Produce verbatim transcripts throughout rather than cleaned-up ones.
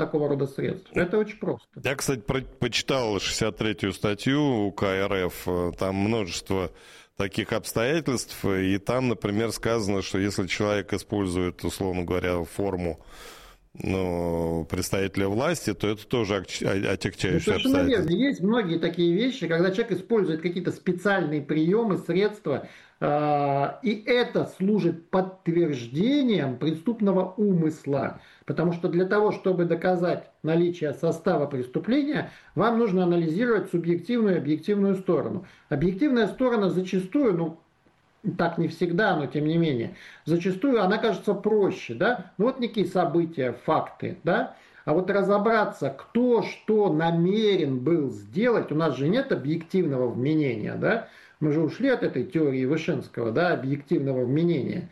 такого рода средств. Это очень просто. Я, кстати, про- почитал шестьдесят третью статью УК РФ, там множество таких обстоятельств, и там, например, сказано, что если человек использует, условно говоря, форму, ну, представителя власти, то это тоже отягчающее ну, совершенно обстоятельство. верно. Есть многие такие вещи, когда человек использует какие-то специальные приемы, средства, э, и это служит подтверждением преступного умысла. Потому что для того, чтобы доказать наличие состава преступления, вам нужно анализировать субъективную и объективную сторону. Объективная сторона зачастую, ну, так не всегда, но тем не менее, зачастую она кажется проще, да, ну вот некие события, факты, да, а вот разобраться, кто что намерен был сделать, у нас же нет объективного вменения, да, мы же ушли от этой теории Вышинского, да, объективного вменения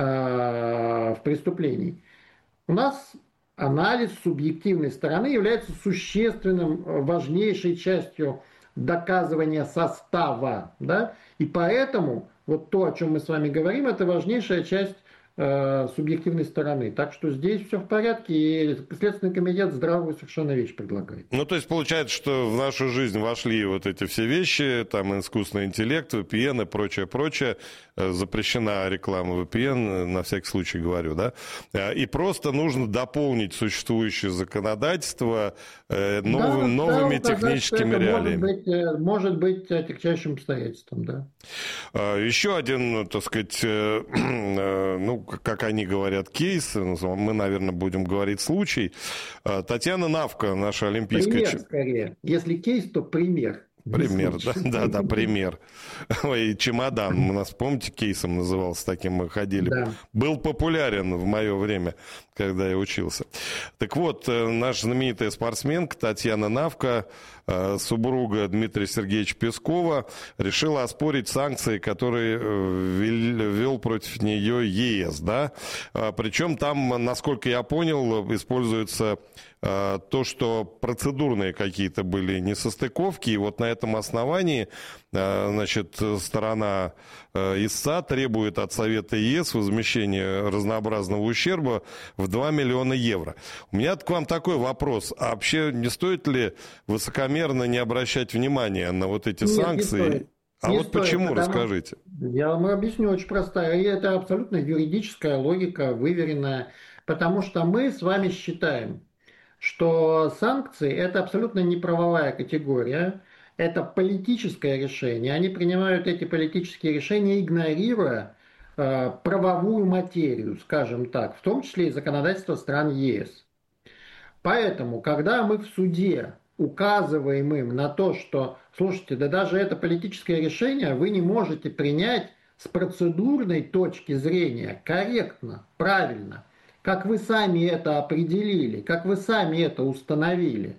э, в преступлении. У нас анализ субъективной стороны является существенным, важнейшей частью доказывания состава, да, и поэтому вот то, о чем мы с вами говорим, это важнейшая часть э, субъективной стороны. Так что здесь все в порядке, и Следственный комитет здравую совершенно вещь предлагает. Ну, то есть получается, что в нашу жизнь вошли вот эти все вещи, там искусственный интеллект, ви пи эн и прочее, прочее, запрещена реклама ви пи эн, на всякий случай говорю, да, и просто нужно дополнить существующее законодательство новым, да, новыми да, техническими реалиями. Может быть, может быть отягчающим обстоятельством, да. Еще один, так сказать, ну, как они говорят, кейс, мы, наверное, будем говорить случай. Татьяна Навка, наша олимпийская... Пример, скорее. Если кейс, то пример. Пример, да, да, да, пример. Ой, чемодан, у нас, помните, кейсом назывался, таким мы ходили. Да. Был популярен в мое время, когда я учился. Так вот, наша знаменитая спортсменка Татьяна Навка, супруга Дмитрия Сергеевича Пескова, решила оспорить санкции, которые ввел против нее ЕС, да. Причем там, насколько я понял, используется то, что процедурные какие-то были несостыковки, и вот на этом основании, значит, сторона истца требует от Совета ЕС возмещения разнообразного ущерба в два миллиона евро. У меня к вам такой вопрос. А вообще не стоит ли высокомерно не обращать внимания на вот эти Нет, санкции? Не стоит. А не вот стоит, почему, расскажите. Я вам объясню, очень простая. И это абсолютно юридическая логика, выверенная. Потому что мы с вами считаем, что санкции – это абсолютно не правовая категория, это политическое решение. Они принимают эти политические решения, игнорируя э, правовую материю, скажем так, в том числе и законодательство стран ЕС. Поэтому, когда мы в суде указываем им на то, что, слушайте, да даже это политическое решение вы не можете принять с процедурной точки зрения корректно, правильно, как вы сами это определили, как вы сами это установили.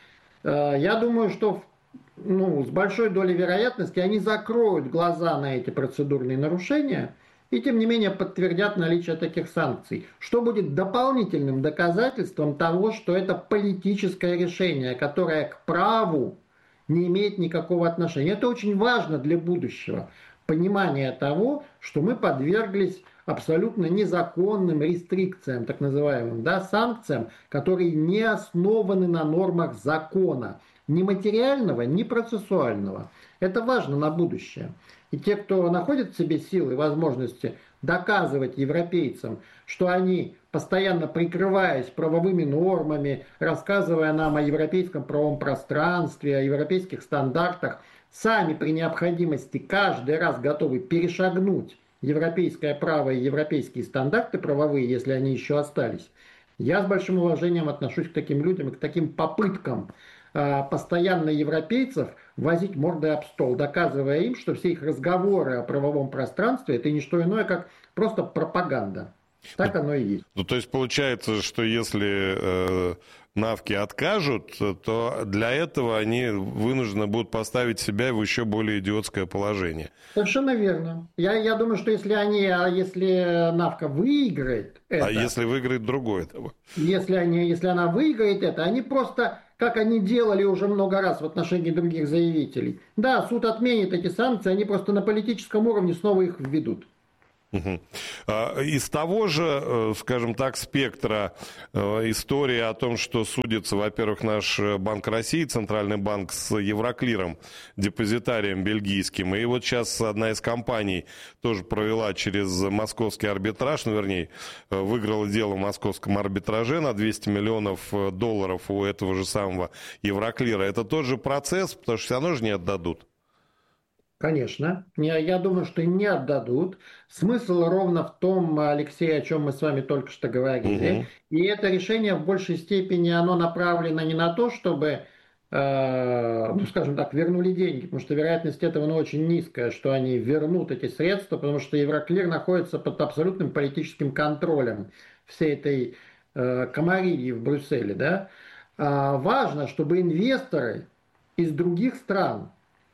Я думаю, что ну, с большой долей вероятности они закроют глаза на эти процедурные нарушения и, тем не менее, подтвердят наличие таких санкций, что будет дополнительным доказательством того, что это политическое решение, которое к праву не имеет никакого отношения. Это очень важно для будущего. Понимание того, что мы подверглись абсолютно незаконным рестрикциям, так называемым, да, санкциям, которые не основаны на нормах закона, ни материального, ни процессуального. Это важно на будущее. И те, кто находит в себе силы и возможности доказывать европейцам, что они, постоянно прикрываясь правовыми нормами, рассказывая нам о европейском правовом пространстве, о европейских стандартах, сами при необходимости каждый раз готовы перешагнуть европейское право и европейские стандарты правовые, если они еще остались. Я с большим уважением отношусь к таким людям и к таким попыткам э, постоянно европейцев возить мордой об стол, доказывая им, что все их разговоры о правовом пространстве – это не что иное, как просто пропаганда. Так оно и есть. Ну, то есть получается, что если э, навки откажут, то для этого они вынуждены будут поставить себя в еще более идиотское положение. Совершенно верно. Я, я думаю, что если они, а если навка выиграет это... А если выиграет другой? Если, они, если она выиграет это, они просто, как они делали уже много раз в отношении других заявителей. Да, суд отменит эти санкции, они просто на политическом уровне снова их введут. Угу. Из того же, скажем так, спектра истории о том, что судится, во-первых, наш Банк России, Центральный банк, с Евроклиром, депозитарием бельгийским, и вот сейчас одна из компаний тоже провела через московский арбитраж, ну, вернее, выиграла дело в московском арбитраже на двести миллионов долларов у этого же самого Евроклира. Это тот же процесс, потому что все равно же не отдадут. Конечно. Я, я думаю, что не отдадут. Смысл ровно в том, Алексей, о чем мы с вами только что говорили. Угу. И это решение в большей степени оно направлено не на то, чтобы, э, ну, скажем так, вернули деньги, потому что вероятность этого ну, очень низкая, что они вернут эти средства, потому что Евроклир находится под абсолютным политическим контролем всей этой э, комарильи в Брюсселе. Да? А важно, чтобы инвесторы из других стран,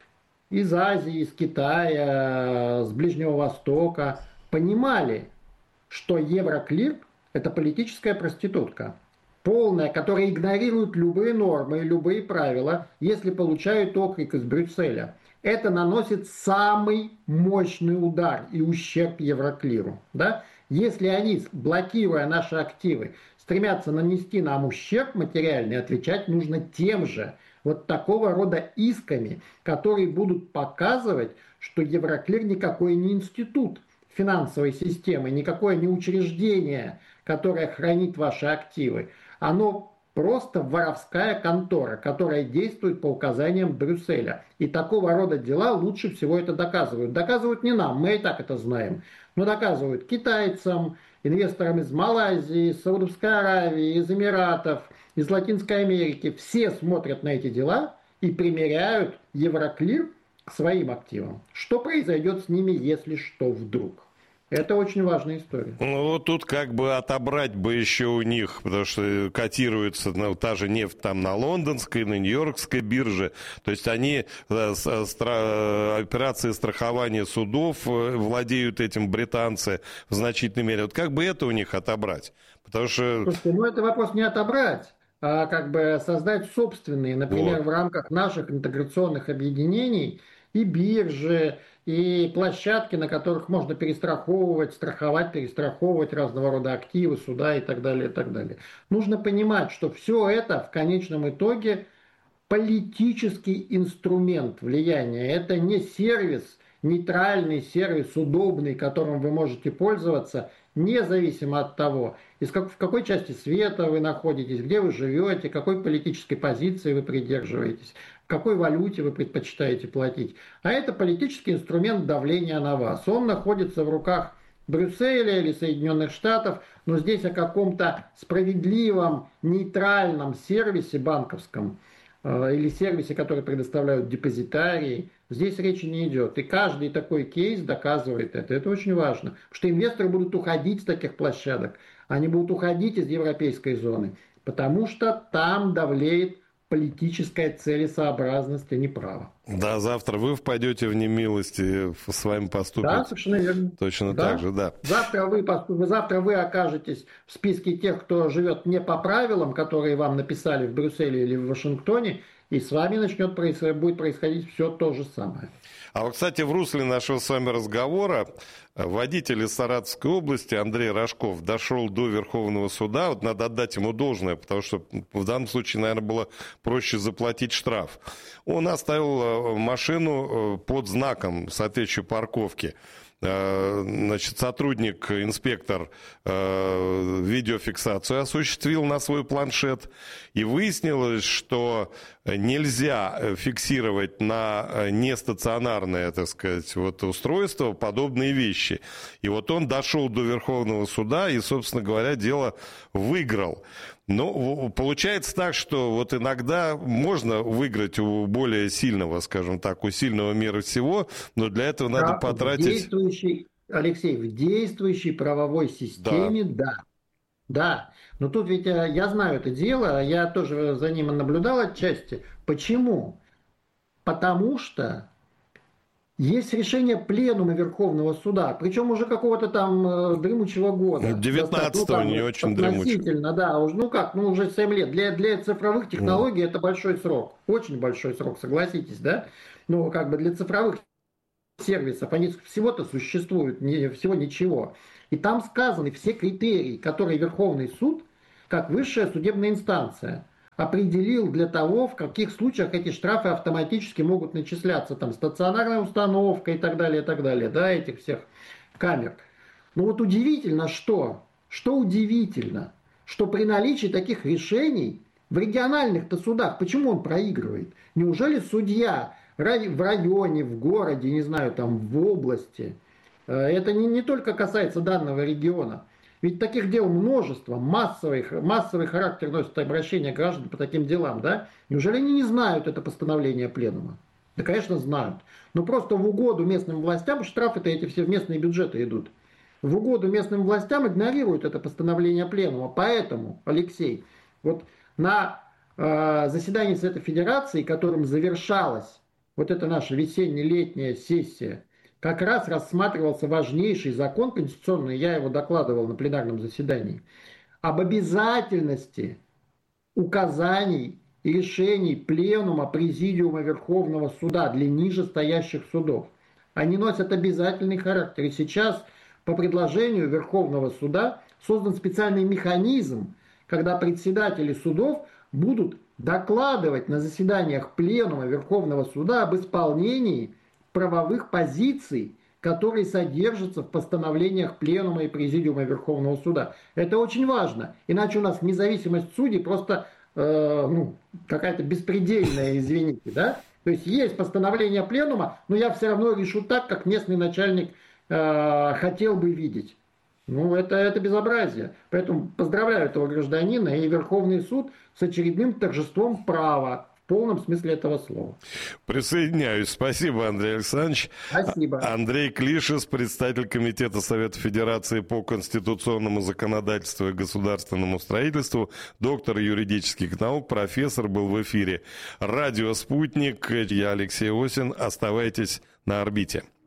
из Азии, из Китая, с Ближнего Востока понимали, что Евроклир – это политическая проститутка, полная, которая игнорирует любые нормы и любые правила, если получают окрик из Брюсселя. Это наносит самый мощный удар и ущерб Евроклиру. Да? Если они, блокируя наши активы, стремятся нанести нам ущерб материальный, отвечать нужно тем же. Вот такого рода исками, которые будут показывать, что Евроклир никакой не институт финансовой системы, никакое не учреждение, которое хранит ваши активы. Оно просто воровская контора, которая действует по указаниям Брюсселя. И такого рода дела лучше всего это доказывают. Доказывают не нам, мы и так это знаем, но доказывают китайцам, инвесторам из Малайзии, из Саудовской Аравии, из Эмиратов, из Латинской Америки. Все смотрят на эти дела и примеряют Евроклир к своим активам. Что произойдет с ними, если что, вдруг? Это очень важная история. Ну, вот тут как бы отобрать бы еще у них, потому что котируется ну, та же нефть там на лондонской, на нью-йоркской бирже. То есть они стра... операции страхования судов владеют этим британцы в значительной мере. Вот как бы это у них отобрать? Потому что... Слушайте, ну это вопрос не отобрать, а как бы создать собственные, например, вот. В рамках наших интеграционных объединений и биржи, и площадки, на которых можно перестраховывать, страховать, перестраховывать разного рода активы, суда и так далее, и так далее. Нужно понимать, что все это в конечном итоге политический инструмент влияния. Это не сервис, нейтральный сервис, удобный, которым вы можете пользоваться, независимо от того, из как, в какой части света вы находитесь, где вы живете, какой политической позиции вы придерживаетесь, в какой валюте вы предпочитаете платить. А это политический инструмент давления на вас. Он находится в руках Брюсселя или Соединенных Штатов, но здесь о каком-то справедливом, нейтральном сервисе банковском э, или сервисе, который предоставляют депозитарии, здесь речи не идет. И каждый такой кейс доказывает это. Это очень важно. Потому что инвесторы будут уходить с таких площадок. Они будут уходить из европейской зоны. Потому что там давлеет политическая целесообразность, а не право. Да, завтра вы впадете в немилости, с вами поступят. Да, совершенно верно. Точно да. так же, да. Завтра вы, завтра вы окажетесь в списке тех, кто живет не по правилам, которые вам написали в Брюсселе или в Вашингтоне, и с вами начнет будет происходить все то же самое. А вот, кстати, в русле нашего с вами разговора водитель из Саратовской области Андрей Рожков дошел до Верховного суда. Вот надо отдать ему должное, потому что в данном случае, наверное, было проще заплатить штраф. Он оставил машину под знаком соответствующей парковки. Значит, сотрудник, инспектор видеофиксацию осуществил на свой планшет, и выяснилось, что нельзя фиксировать на нестационарное, так сказать, вот устройство подобные вещи. И вот он дошел до Верховного суда и, собственно говоря, дело выиграл. Ну, получается так, что вот иногда можно выиграть у более сильного, скажем так, у сильного мира всего, но для этого да, надо потратить... В действующей, Алексей, в действующей правовой системе, да. да. Да, но тут ведь я знаю это дело, я тоже за ним наблюдал отчасти. Почему? Потому что есть решение пленума Верховного суда, причем уже какого-то там дремучего года. девятнадцатого, ну, не очень дремучего. Да, уже, ну как, ну уже семь лет. Для, для цифровых технологий mm. это большой срок, очень большой срок, согласитесь, да? Ну как бы для цифровых сервисов, они всего-то существуют, не, всего ничего. И там сказаны все критерии, которые Верховный суд, как высшая судебная инстанция, определил для того, в каких случаях эти штрафы автоматически могут начисляться. Там стационарная установка и так далее, и так далее, да, этих всех камер. Ну вот удивительно, что, что удивительно, что при наличии таких решений в региональных-то судах, почему он проигрывает? Неужели судья в районе, в городе, не знаю, там в области, это не, не только касается данного региона, ведь таких дел множество, массовый, массовый характер носит обращение граждан по таким делам, да? Неужели они не знают это постановление пленума? Да, конечно, знают. Но просто в угоду местным властям, штрафы-то эти все в местные бюджеты идут, в угоду местным властям игнорируют это постановление пленума. Поэтому, Алексей, вот на э, заседании Совета Федерации, которым завершалась вот эта наша весенне-летняя сессия, как раз рассматривался важнейший закон конституционный, я его докладывал на пленарном заседании, об обязательности указаний и решений Пленума Президиума Верховного Суда для нижестоящих судов. Они носят обязательный характер. И сейчас по предложению Верховного Суда создан специальный механизм, когда председатели судов будут докладывать на заседаниях Пленума Верховного Суда об исполнении правовых позиций, которые содержатся в постановлениях Пленума и Президиума Верховного Суда. Это очень важно. Иначе у нас независимость судей просто э, ну, какая-то беспредельная, извините, да? То есть есть постановление Пленума, но я все равно решу так, как местный начальник э, хотел бы видеть. Ну, это, это безобразие. Поэтому поздравляю этого гражданина и Верховный суд с очередным торжеством права. В полном смысле этого слова. Присоединяюсь. Спасибо, Андрей Александрович. Спасибо. Андрей Клишес, председатель Комитета Совета Федерации по конституционному законодательству и государственному строительству, доктор юридических наук, профессор, был в эфире. Радио «Спутник». Я Алексей Осин. Оставайтесь на орбите.